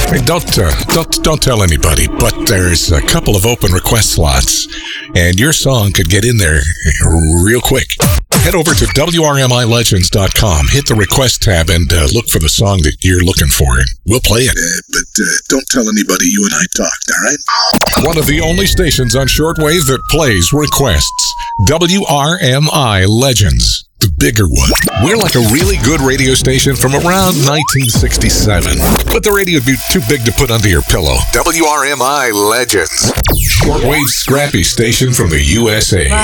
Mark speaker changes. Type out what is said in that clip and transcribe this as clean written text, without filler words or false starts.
Speaker 1: Hey, don't tell anybody, but there's a couple of open request slots, and your song could get in there real quick. Head over to WRMILegends.com, hit the request tab, and look for the song that you're looking for. We'll play it.
Speaker 2: But don't tell anybody you and I talked, all right?
Speaker 1: One of the only stations on shortwave that plays requests. WRMI Legends, the bigger one. We're like a really good radio station from around 1967. But the radio would be too big to put under your pillow. WRMI Legends. Shortwave scrappy station from the USA.